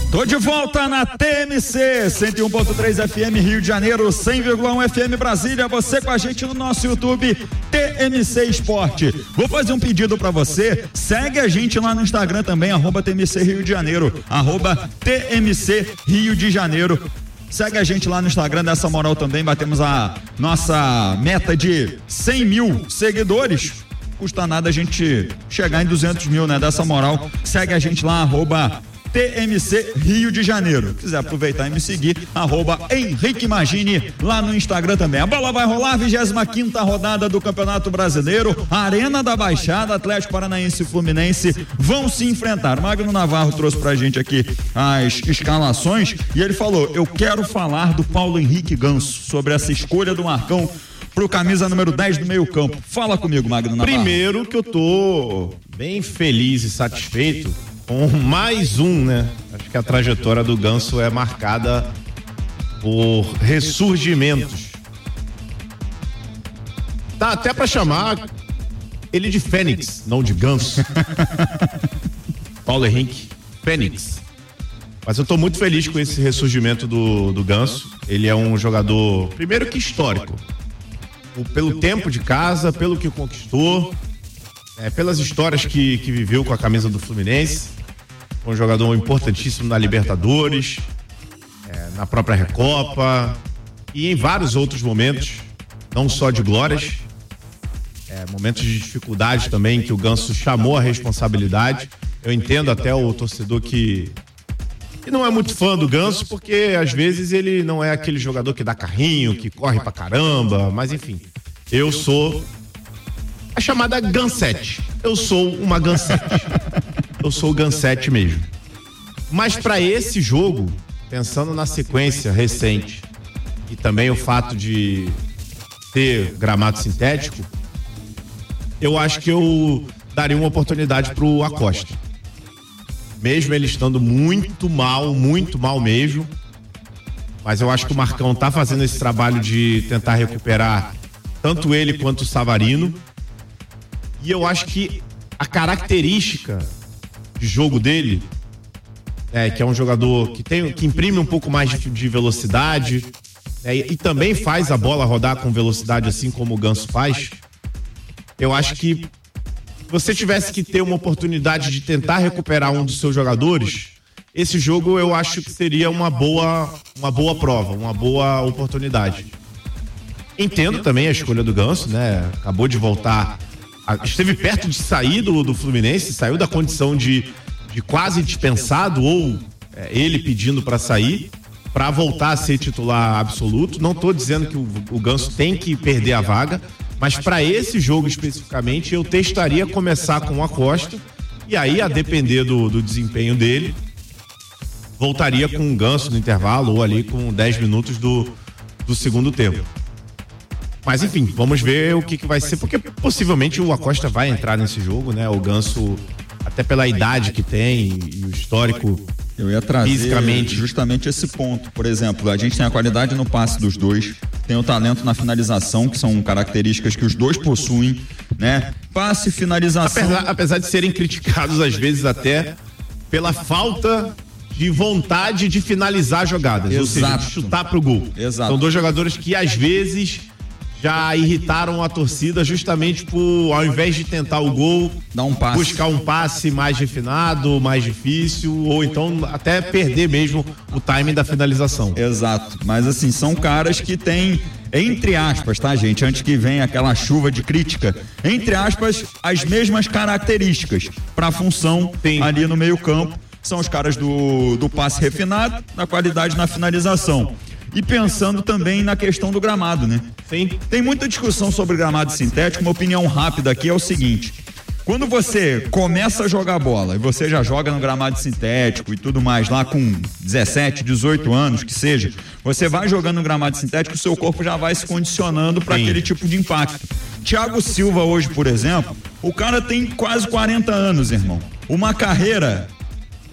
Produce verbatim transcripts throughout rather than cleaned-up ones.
Tô de volta na T M C cento e um ponto três F M Rio de Janeiro, cem vírgula um F M Brasília. Você com a gente no nosso YouTube T M C Esporte. Vou fazer um pedido pra você. Segue a gente lá no Instagram também, arroba T M C Rio de Janeiro, arroba T M C Rio de Janeiro. Segue a gente lá no Instagram, dessa moral também. Batemos a nossa meta de cem mil seguidores. Custa nada a gente chegar em duzentos mil, né? Dessa moral. Segue a gente lá, arroba T M C Rio de Janeiro. Se quiser aproveitar e me seguir, arroba Henrique Magini lá no Instagram também. A bola vai rolar, vigésima quinta rodada do Campeonato Brasileiro. Arena da Baixada, Atlético Paranaense e Fluminense vão se enfrentar. O Magno Navarro trouxe pra gente aqui as escalações e ele falou: eu quero falar do Paulo Henrique Ganso, sobre essa escolha do Marcão pro camisa número dez do meio campo. Fala comigo, Magno Navarro. Primeiro que eu tô bem feliz e satisfeito com mais um, né? Acho que a trajetória do Ganso é marcada por ressurgimentos. Dá até pra chamar ele de Fênix, não de Ganso. Paulo Henrique Fênix. Mas eu tô muito feliz com esse ressurgimento do, do Ganso. Ele é um jogador, primeiro que histórico, o, pelo tempo de casa, pelo que conquistou, é, pelas histórias que, que viveu com a camisa do Fluminense. Um jogador importantíssimo na Libertadores, é, na própria Recopa e em vários outros momentos, não só de glórias, é, momentos de dificuldade também, que o Ganso chamou a responsabilidade. Eu entendo até o torcedor que, que não é muito fã do Ganso, porque às vezes ele não é aquele jogador que dá carrinho, que corre pra caramba, mas enfim, eu sou a chamada Gansete. Eu sou uma Gansete. Eu sou o Gansete mesmo. Mas para esse jogo, pensando na sequência recente e também o fato de ter gramado sintético, eu acho que eu daria uma oportunidade pro Acosta. Mesmo ele estando muito mal, muito mal mesmo, mas eu acho que o Marcão tá fazendo esse trabalho de tentar recuperar tanto ele quanto o Savarino. E eu acho que a característica de jogo dele, é, que é um jogador que tem, que imprime um pouco mais de, de velocidade, é, e, e também faz a bola rodar com velocidade, assim como o Ganso faz. Eu acho que se você tivesse que ter uma oportunidade de tentar recuperar um dos seus jogadores, esse jogo eu acho que seria uma boa, uma boa prova, uma boa oportunidade. Entendo também a escolha do Ganso, né? Acabou de voltar, esteve perto de sair do, do Fluminense, saiu da condição de, de quase dispensado, ou é, ele pedindo para sair, para voltar a ser titular absoluto. Não estou dizendo que o, o Ganso tem que perder a vaga, mas para esse jogo especificamente eu testaria começar com o Acosta, e aí, a depender do, do desempenho dele, voltaria com o Ganso no intervalo, ou ali com dez minutos do, do segundo tempo. Mas enfim, vamos ver o que, que vai ser, porque possivelmente o Acosta vai entrar nesse jogo, né? O Ganso, até pela idade que tem e o histórico, eu ia trazer fisicamente, justamente esse ponto. Por exemplo, a gente tem a qualidade no passe dos dois, tem o talento na finalização, que são características que os dois possuem, né? Passe e finalização. Apesar, apesar de serem criticados às vezes até pela falta de vontade de finalizar jogadas, Exato. Ou seja, de chutar pro gol. Exato. São dois jogadores que às vezes já irritaram a torcida justamente por, ao invés de tentar o gol, dar um passe, buscar um passe mais refinado, mais difícil, ou então até perder mesmo o timing da finalização. Exato, mas assim, são caras que têm, entre aspas, tá, gente, antes que venha aquela chuva de crítica, entre aspas, as mesmas características para a função. Sim. Ali no meio campo, são os caras do, do passe refinado, da qualidade na finalização. E pensando também na questão do gramado, né? Sim. Tem muita discussão sobre gramado sintético. Uma opinião rápida aqui é o seguinte: quando você começa a jogar bola e você já joga no gramado sintético e tudo mais lá com dezessete, dezoito anos, que seja, você vai jogando no gramado sintético, o seu corpo já vai se condicionando para aquele tipo de impacto. Thiago Silva hoje, por exemplo, o cara tem quase quarenta anos, irmão. Uma carreira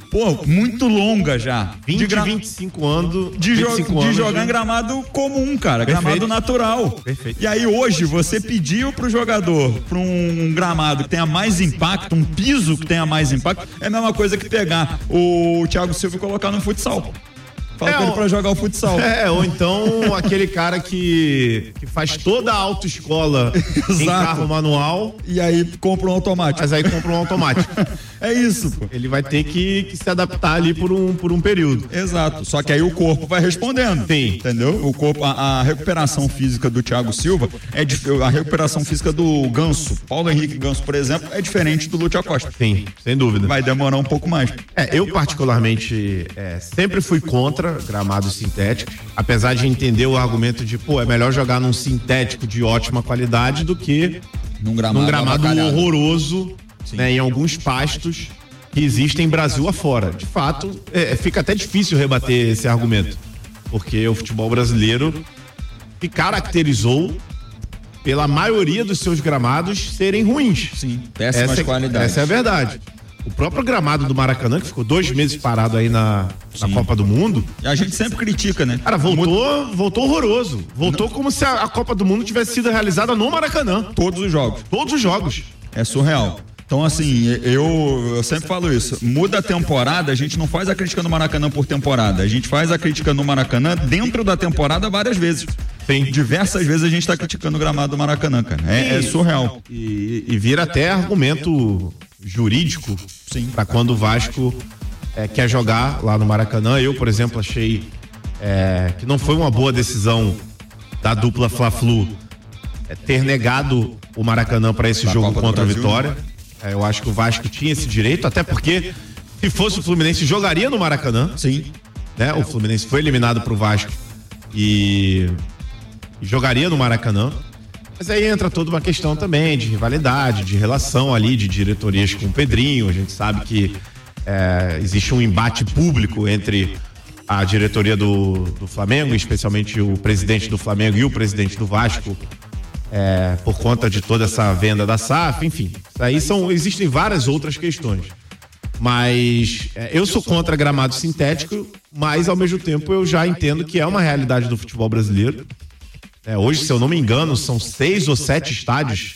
pô, muito longa já. vinte, de gra... vinte e cinco anos. De, jo... vinte e cinco de anos jogar de... em gramado comum, cara. Perfeito. Gramado natural. Perfeito. E aí hoje você pediu pro jogador pra um gramado que tenha mais impacto, um piso que tenha mais impacto, é a mesma coisa que pegar o Thiago Silva e colocar no futsal. Fala é, pra ele pra jogar o futsal. É, ou então aquele cara que, que faz toda a autoescola em carro manual. E aí compra um automático. Mas aí compra um automático. É isso, pô. Ele vai ter que, que se adaptar ali por um, por um período. Exato. Só que aí o corpo vai respondendo. Sim. Entendeu? O corpo, a, a recuperação física do Thiago Silva é dif... a recuperação física do Ganso, Paulo Henrique Ganso, por exemplo, é diferente do Lúcio Acosta. Sim, sem dúvida. Vai demorar um pouco mais. É, eu particularmente é, sempre fui contra gramados sintéticos, apesar de entender o argumento de, pô, é melhor jogar num sintético de ótima qualidade do que num gramado, num gramado horroroso, né, em alguns pastos que existem Brasil afora. De fato, é, fica até difícil rebater esse argumento, porque o futebol brasileiro se caracterizou pela maioria dos seus gramados serem ruins. Sim, péssimas essa, qualidades. Essa é a verdade. O próprio gramado do Maracanã, que ficou dois meses parado aí na, na Copa do Mundo. E a gente sempre critica, né? Cara, voltou, voltou horroroso. Voltou Não. como se a, a Copa do Mundo tivesse sido realizada no Maracanã. Todos os jogos. Todos os jogos. É surreal. Então, assim, eu, eu sempre falo isso. Muda a temporada, a gente não faz a crítica no Maracanã por temporada. A gente faz a crítica no Maracanã dentro da temporada várias vezes. Tem diversas vezes a gente está criticando o gramado do Maracanã, cara. É, é surreal. E, e vira até argumento jurídico para quando o Vasco é, quer jogar lá no Maracanã. Eu, por exemplo, achei é, que não foi uma boa decisão da dupla Fla-Flu é, ter negado o Maracanã para esse da jogo Copa contra a Vitória. É, eu acho que o Vasco tinha esse direito, até porque se fosse o Fluminense jogaria no Maracanã. Sim. Né? O Fluminense foi eliminado pro Vasco e, e jogaria no Maracanã. Mas aí entra toda uma questão também de rivalidade, de relação ali de diretorias com o Pedrinho. A gente sabe que é, existe um embate público entre a diretoria do, do Flamengo, especialmente o presidente do Flamengo e o presidente do Vasco, é, por conta de toda essa venda da S A F, enfim. Aí são, existem várias outras questões. Mas é, eu sou contra gramado sintético, mas ao mesmo tempo eu já entendo que é uma realidade do futebol brasileiro. É, hoje, se eu não me engano, são seis ou sete estádios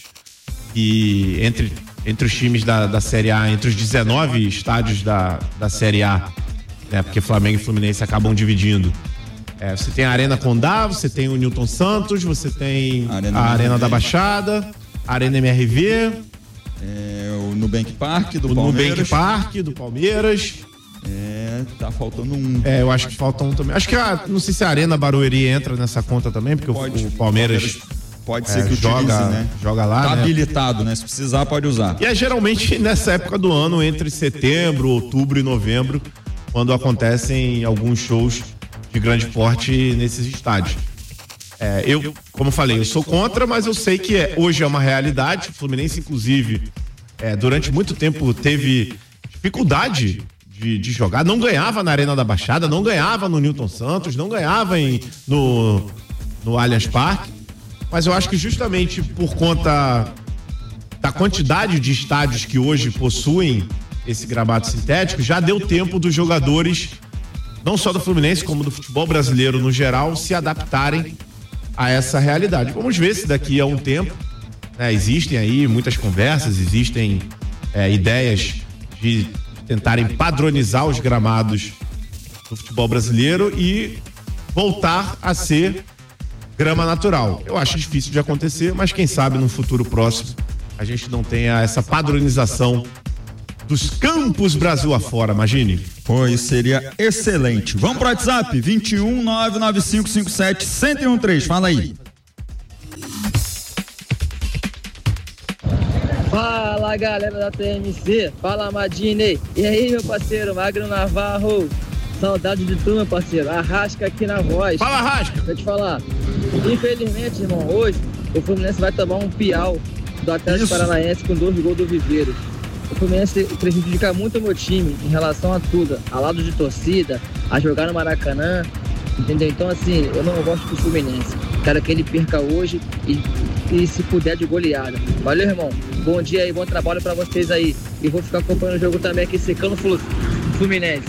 e entre, entre os times da, da Série A, entre os dezenove estádios da, da Série A, né, porque Flamengo e Fluminense acabam dividindo. É, você tem a Arena Condá, você tem o Newton Santos, você tem Arena a Arena da Baixada, a Arena M R V, é, o Nubank Park do o Palmeiras. Nubank Park do Palmeiras. É, tá faltando um. É, eu acho que falta um também. Acho que a, não sei se a Arena Barueri entra nessa conta também, porque pode, o, o Palmeiras, Palmeiras pode ser é, que joga, utilize, né? Joga lá, tá né? habilitado, né? Se precisar pode usar. E é geralmente nessa época do ano, entre setembro, outubro e novembro, quando acontecem alguns shows de grande porte nesses estádios. É, eu, como falei, eu sou contra, mas eu sei que é, hoje é uma realidade. O Fluminense, inclusive, é, durante muito tempo teve dificuldade De, de jogar, não ganhava na Arena da Baixada, não ganhava no Newton Santos, não ganhava em, no, no Allianz Parque, mas eu acho que justamente por conta da quantidade de estádios que hoje possuem esse gramado sintético, já deu tempo dos jogadores, não só do Fluminense, como do futebol brasileiro no geral, se adaptarem a essa realidade. Vamos ver se daqui a um tempo, né, existem aí muitas conversas, existem é, ideias de tentarem padronizar os gramados do futebol brasileiro e voltar a ser grama natural. Eu acho difícil de acontecer, mas quem sabe no futuro próximo a gente não tenha essa padronização dos campos Brasil afora, imagine. Pô, isso seria excelente. Vamos pro WhatsApp, vinte e um, nove nove cinco cinco sete, um zero um três, fala aí. Fala galera da T M C, fala Madine. E aí meu parceiro, Magno Navarro, saudade de tu meu parceiro, Arrasca aqui na voz. Fala Arrasca. Deixa eu te falar, infelizmente irmão, hoje o Fluminense vai tomar um piau do Atlético Isso. Paranaense com dois gols do Viveiro. O Fluminense prejudica muito o meu time em relação a tudo, a lado de torcida, a jogar no Maracanã, entendeu? Então assim, eu não gosto do Fluminense, quero que ele perca hoje e e se puder de goleada. Valeu, irmão. Bom dia e bom trabalho pra vocês aí. E vou ficar acompanhando o jogo também aqui, secando Fluminense.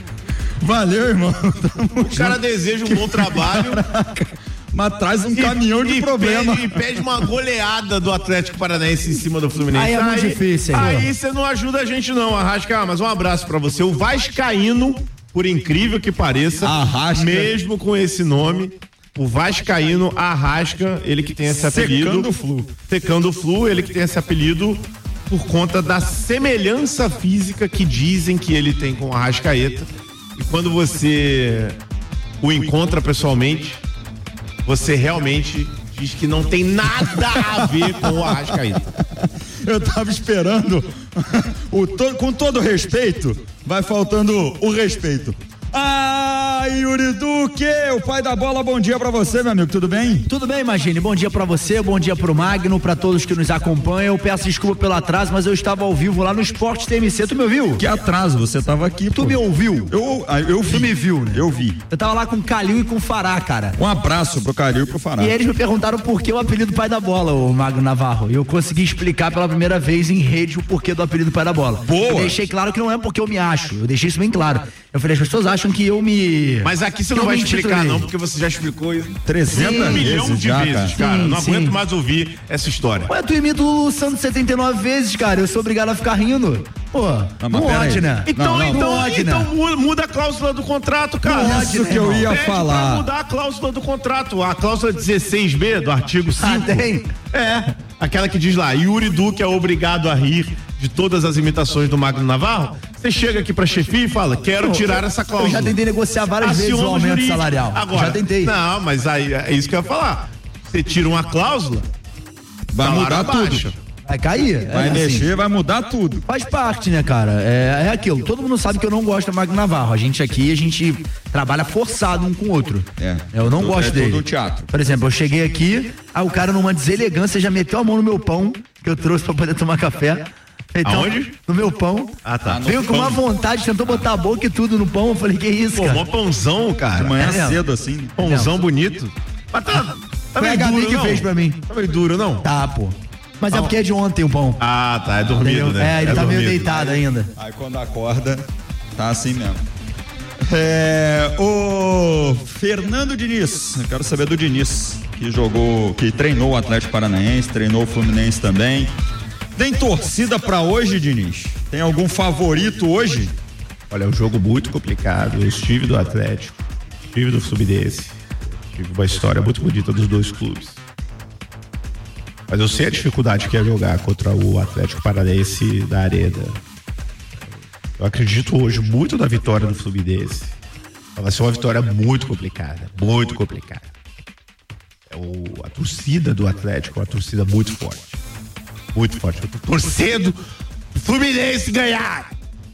Valeu, irmão. Tamo o cara deseja um bom trabalho. Caraca. Mas traz um e, caminhão de e problema. Pede, e pede uma goleada do Atlético Paranaense em cima do Fluminense. Aí é muito aí, difícil. Aí você não ajuda a gente não, Arrasca. Mas um abraço pra você. O vascaíno, por incrível que pareça, Arrasca. Mesmo com esse nome, o vascaíno Arrasca, ele que tem esse apelido. Secando o Flu. Secando o Flu, ele que tem esse apelido por conta da semelhança física que dizem que ele tem com o Arrascaeta. E quando você o encontra pessoalmente, você realmente diz que não tem nada a ver com o Arrascaeta. Eu tava esperando, o to, com todo respeito, vai faltando o respeito. Ah, Yuri Duque, o pai da bola, bom dia pra você, meu amigo, tudo bem? Tudo bem, Magine, bom dia pra você, bom dia pro Magno, pra todos que nos acompanham. Eu peço desculpa pelo atraso, mas eu estava ao vivo lá no Esporte T M C, tu me ouviu? Que atraso, você tava aqui, Tu pô. me ouviu? Eu, eu vi. Tu me viu, né? Eu vi. Eu tava lá com o Calil e com o Fará, cara. Um abraço pro Calil e pro Fará. E eles me perguntaram por que o apelido pai da bola, o Magno Navarro. E eu consegui explicar pela primeira vez em rede o porquê do apelido pai da bola. Boa. Eu deixei claro que não é porque eu me acho, eu deixei isso bem claro. Eu falei, as pessoas acham que eu me... Mas aqui você não vai explicar não, porque você já explicou isso trezentas um milhão de já, vezes, cara. cara. Sim, não sim. aguento mais ouvir essa história. Ué, tu imita o Santos setenta e nove vezes, cara. Eu sou obrigado a ficar rindo. Pô, Não, não, mas pera pode, aí. né? Então, Não, não. então, Não pode, então né? muda, muda a cláusula do contrato, cara. Não Isso pode, que eu né, ia Pede falar. pra mudar a cláusula do contrato. A cláusula dezesseis B do artigo cinco. Ah, tem? É, aquela que diz lá, Yuri Duque é obrigado a rir de todas as imitações do Magno Navarro. Você chega aqui pra chefia e fala, quero tirar essa cláusula. Eu já tentei negociar várias vezes o Aciona aumento jurídico. salarial. Agora, já tentei. Não, mas aí é isso que eu ia falar. Você tira uma cláusula, Vai salário mudar abaixa. tudo. Vai cair. Vai é assim. mexer, vai mudar tudo. Faz parte, né, cara? É, é aquilo. Todo mundo sabe que eu não gosto do Magno Navarro. A gente aqui, a gente trabalha forçado um com o outro. É. Eu não Tudo- gosto é dele. tudo teatro. Por exemplo, eu cheguei aqui, aí o cara numa deselegância já meteu a mão no meu pão, que eu trouxe pra poder tomar café. Então, Aonde? No meu pão. Ah, tá. Veio com uma vontade, tentou botar a boca e tudo no pão. Eu falei, que isso, Pô, cara? mó pãozão, cara. De manhã É mesmo? cedo, assim. Pãozão bonito. Mas tá, tá Foi a meio Gabi duro, que não? fez pra mim. Tá meio duro, não? Tá, pô. Mas é porque é de ontem o pão. Ah, tá. É dormido, Entendeu? né? É, ele tá meio dormido. deitado ainda. Aí quando acorda, tá assim mesmo. É, o Fernando Diniz, eu quero saber do Diniz, que jogou, que treinou o Atlético Paranaense, treinou o Fluminense também. Tem torcida pra hoje, Diniz? Tem algum favorito hoje? Olha, é um jogo muito complicado. Eu estive do Atlético, estive do Fluminense, tive uma história muito bonita dos dois clubes. Mas eu sei a dificuldade que é jogar contra o Atlético Paranaense da Arena. Eu acredito hoje muito na vitória do Fluminense. Vai ser uma vitória muito complicada, muito complicada. É o, a torcida do Atlético é uma torcida muito forte. Muito forte. Eu tô torcendo o Fluminense ganhar.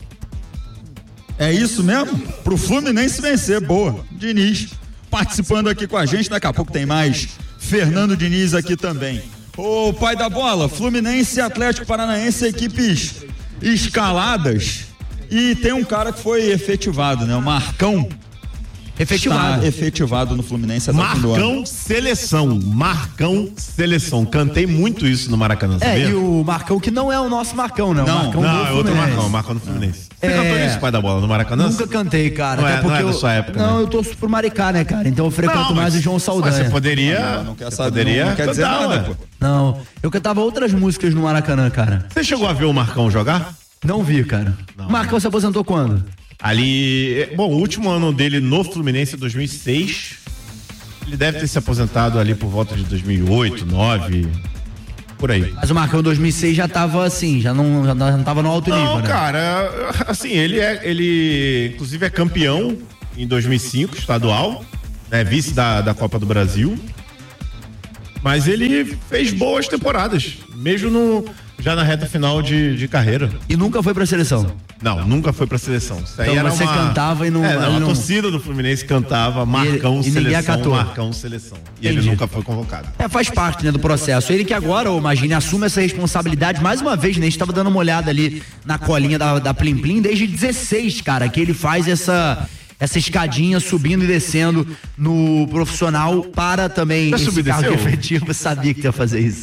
É isso mesmo? Pro Fluminense vencer, boa. Diniz participando aqui com a gente, daqui a pouco tem mais Fernando Diniz aqui também. Ô pai da bola, Fluminense e Atlético Paranaense, equipes escaladas, e tem um cara que foi efetivado, né? O Marcão. Efetivado. Está efetivado no Fluminense até o fim do ano. Marcão Seleção, Marcão Seleção. Cantei muito isso no Maracanã, É, sabia? e o Marcão que não é o nosso Marcão, né? O Não, Marcão Não, do é outro Fluminense. Marcão, Marcão do Fluminense. Você É. cantou isso, pai da bola, no Maracanã? Nunca cantei, cara. Não é- até porque não é da eu, sua época, Não, né? eu torço pro Maricá, né, cara? Então eu frequento Não, mais mas- o João mas Saldanha. Você poderia. Não, não quer você saber, poderia não quer dizer cantar, nada, ué. pô. Não, eu cantava outras músicas no Maracanã, cara. Você chegou a ver o Marcão jogar? Não vi, cara. Não. Marcão se aposentou quando? Ali. Bom, o último ano dele no Fluminense é dois mil e seis. Ele deve ter se aposentado ali por volta de dois mil e oito, dois mil e nove. Por aí. Mas o Marcão em dois mil e seis já tava assim, já não, já não tava no alto nível, Não, né? cara, assim, ele é, ele inclusive é campeão em dois mil e cinco, estadual, né, vice da, da Copa do Brasil, mas ele fez boas temporadas, mesmo no, já na reta final de, de carreira. E nunca foi pra seleção. Não, nunca foi pra seleção. Isso aí Então era você uma... cantava e não- É, não, ele a não- torcida do Fluminense cantava Marcão e ninguém Seleção, acatou. Marcão Seleção. E ele Entendi. nunca foi convocado. É, faz parte, né, do processo. Ele que agora, ô Magine, assume essa responsabilidade mais uma vez, né? A gente tava dando uma olhada ali na colinha da, da Plim Plim desde dezesseis, cara, que ele faz essa, essa escadinha subindo e descendo no profissional para também Já esse subiu e cargo desceu? efetivo. Eu sabia que tu ia fazer isso.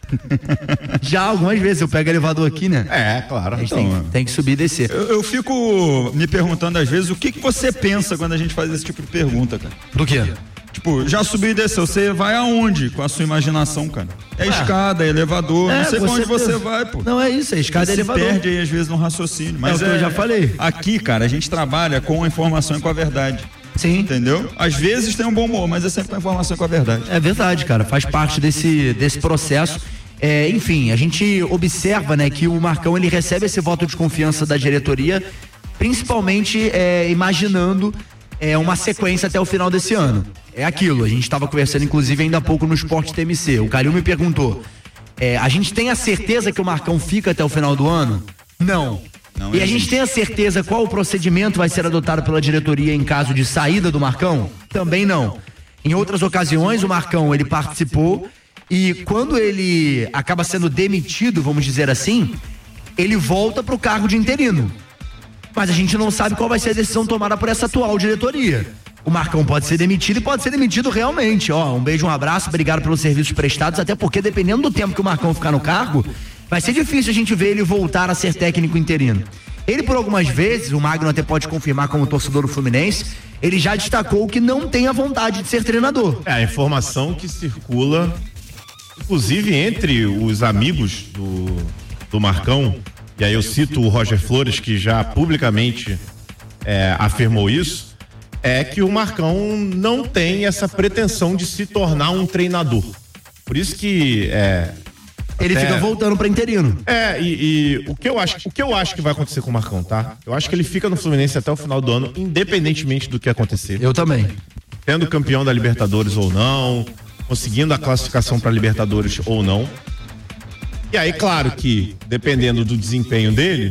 Já algumas vezes eu pego elevador aqui, né? É, claro. A gente Então, tem, tem que subir e descer. Eu, eu fico me perguntando às vezes o que, que você pensa quando a gente faz esse tipo de pergunta, cara. Do quê? Tipo, já subiu e desceu, você vai aonde com a sua imaginação, cara? É escada, é elevador, É, não sei com pra onde certeza. você vai, pô. Não é isso, é escada e Você se elevador. perde aí às vezes no raciocínio. Mas É o que eu já falei. Aqui, cara, a gente trabalha com a informação e com a verdade. Sim. Entendeu? Às vezes tem um bom humor, mas é sempre com a informação e com a verdade. É verdade, cara, faz parte desse, desse processo. É, enfim, a gente observa, né, que o Marcão ele recebe esse voto de confiança da diretoria, principalmente é, imaginando é, uma sequência até o final desse ano. É aquilo, a gente estava conversando inclusive ainda há pouco no Esporte T M C. O Calil me perguntou: é, a gente tem a certeza que o Marcão fica até o final do ano? Não. Não e a existe. gente tem a certeza qual o procedimento vai ser adotado pela diretoria em caso de saída do Marcão? Também não. Em outras ocasiões, o Marcão ele participou e quando ele acaba sendo demitido, vamos dizer assim, ele volta para o cargo de interino. Mas a gente não sabe qual vai ser a decisão tomada por essa atual diretoria. O Marcão pode ser demitido e pode ser demitido realmente. Ó, um beijo, um abraço, obrigado pelos serviços prestados, até porque dependendo do tempo que o Marcão ficar no cargo, vai ser difícil a gente ver ele voltar a ser técnico interino. Ele, por algumas vezes, o Magno até pode confirmar como torcedor do Fluminense, ele já destacou que não tem a vontade de ser treinador. É, a informação que circula, inclusive entre os amigos do, do Marcão, e aí eu cito o Roger Flores, que já publicamente é, afirmou isso, é que o Marcão não tem essa pretensão de se tornar um treinador. Por isso que é, Ele até- fica voltando para interino. É, e, e o, que eu acho, o que eu acho que vai acontecer com o Marcão, tá? Eu acho que ele fica no Fluminense até o final do ano, independentemente do que acontecer. Eu também. Tendo campeão da Libertadores ou não, conseguindo a classificação para Libertadores ou não. E aí, claro que, dependendo do desempenho dele,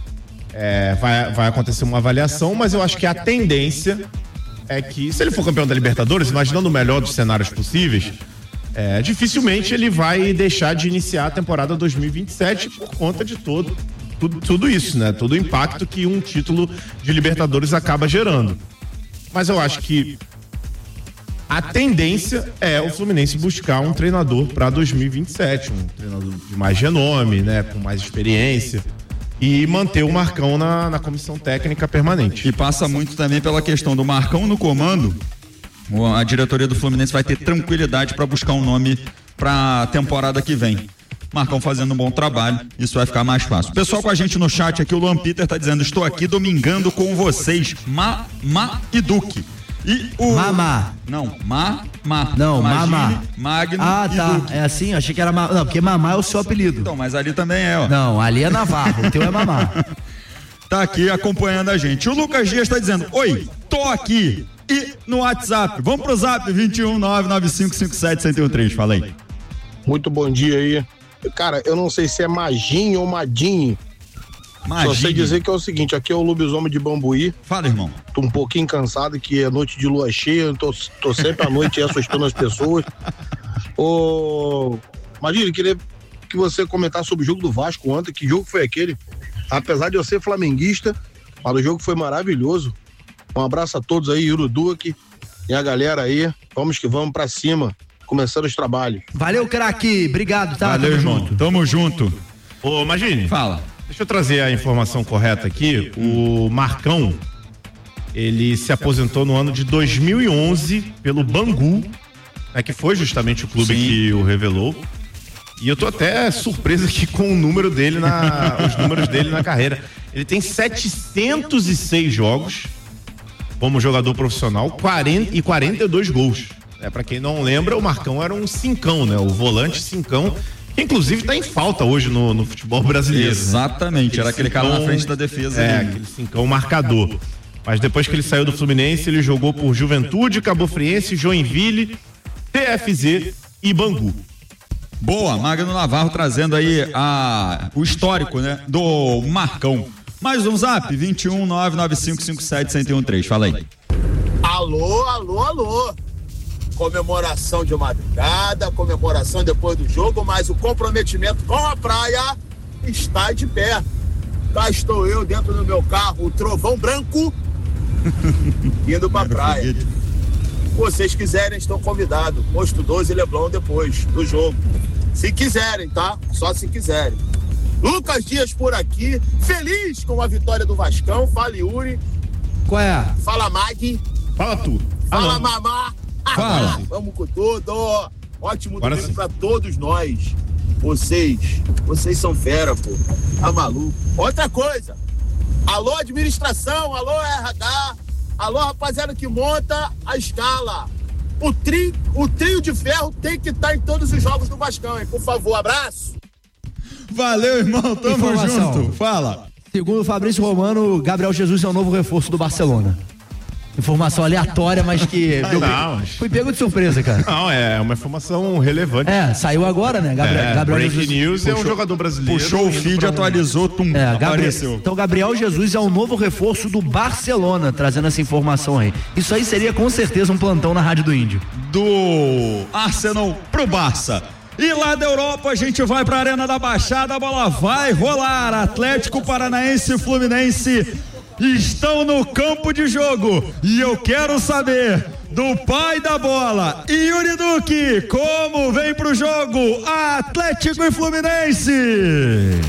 é, vai, vai acontecer uma avaliação, mas eu acho que a tendência é que, se ele for campeão da Libertadores, imaginando o melhor dos cenários possíveis, é, dificilmente ele vai deixar de iniciar a temporada dois mil e vinte e sete por conta de todo, tudo, tudo isso, né? Todo o impacto que um título de Libertadores acaba gerando. Mas eu acho que a tendência é o Fluminense buscar um treinador para dois mil e vinte e sete, um treinador de mais renome, né, com mais experiência, e manter o Marcão na, na comissão técnica permanente. E passa muito também pela questão do Marcão no comando. A diretoria do Fluminense vai ter tranquilidade para buscar um nome para a temporada que vem. Marcão fazendo um bom trabalho, isso vai ficar mais fácil. Pessoal com a gente no chat aqui, o Luan Peter tá dizendo: estou aqui domingando com vocês, Ma, Ma e Duque. E o... Mamá. Não, Ma, Ma. Não, Magine, Mamá. Magno Ah, e tá. Duque. É assim? Eu achei que era Mamá. Não, porque Mamá é o seu apelido. Então, mas ali também é, ó. Não, ali é Navarro, o teu é Mamá. Tá aqui acompanhando a gente. O Lucas Dias tá dizendo: oi, tô aqui. E no WhatsApp, vamos pro zap vinte e um, nove nove cinco cinco sete, zero zero três, fala aí. Muito bom dia aí. Cara, eu não sei se é Maginho ou Madinho. Só sei dizer que é o seguinte, aqui é o lobisomem de Bambuí. Fala, irmão. Tô um pouquinho cansado, que é noite de lua cheia, tô, tô sempre à noite aí assustando as pessoas. Ô, Maginho, queria que você comentasse sobre o jogo do Vasco ontem. Que jogo foi aquele? Apesar de eu ser flamenguista, mas o jogo foi maravilhoso. Um abraço a todos aí, Yuro Duque e a galera aí. Vamos que vamos pra cima, começando os trabalhos. Valeu, craque. Obrigado, tá? Valeu, Tamo irmão. junto. Tamo junto. Ô, Magine, Fala. deixa eu trazer a informação correta aqui. O Marcão, ele se aposentou no ano de dois mil e onze pelo Bangu, né, que foi justamente o clube Sim. que o revelou. E eu tô até surpreso aqui com o número dele na, os números dele na carreira. Ele tem setecentos e seis jogos como jogador profissional, quarenta e quarenta e dois gols. É, para quem não lembra, o Marcão era um cincão, né? O volante cincão, que inclusive tá em falta hoje no, no futebol brasileiro. Exatamente, Né? era aquele cara na cincão- frente da defesa. É, ali. aquele cincão marcador. Mas depois que ele saiu do Fluminense, ele jogou por Juventude, Cabo Friense, Joinville, T F Z e Bangu. Boa, Magno Navarro trazendo aí a, o histórico, né, do Marcão. Mais um zap, vinte e um, nove nove cinco cinco sete, zero zero três, fala aí. Alô, alô, alô. Comemoração de madrugada, comemoração depois do jogo, mas o comprometimento com a praia está de pé. Cá estou eu dentro do meu carro, o Trovão Branco, indo pra praia. Se vocês quiserem, estão convidados. Posto doze, Leblon, depois do jogo. Se quiserem, tá? Só se quiserem. Lucas Dias por aqui, feliz com a vitória do Vascão. Fala, Yuri. Qual é? Fala, Mag. Fala tu. Fala, Ah, Mamá. Fala. Vamos com tudo. Ótimo Agora domingo sim. pra todos nós. Vocês, vocês são fera, pô. Tá maluco. Outra coisa. Alô, administração. Alô, R H. Alô, rapaziada que monta a escala. O trio, o trio de ferro tem que estar em todos os jogos do Vascão, hein? Por favor, abraço. Valeu, irmão, tamo Informação. junto. Fala. Segundo o Fabrício Romano, Gabriel Jesus é o novo reforço do Barcelona. Informação aleatória, mas que Não, eu mas- fui pego de surpresa, cara. Não, é uma informação relevante. É, saiu agora, né? Gabriel, É, Gabriel breaking Jesus. news é um puxou- jogador brasileiro. Puxou o indo feed, pra um- atualizou, tum, É, Gabriel, apareceu. então Gabriel Jesus é o novo reforço do Barcelona, trazendo essa informação aí. Isso aí seria com certeza um plantão na Rádio do Índio. Do Arsenal pro Barça. E lá da Europa a gente vai pra Arena da Baixada, a bola vai rolar. Atlético Paranaense e Fluminense estão no campo de jogo. E eu quero saber do pai da bola, Yuri Duque, como vem pro jogo Atlético e Fluminense.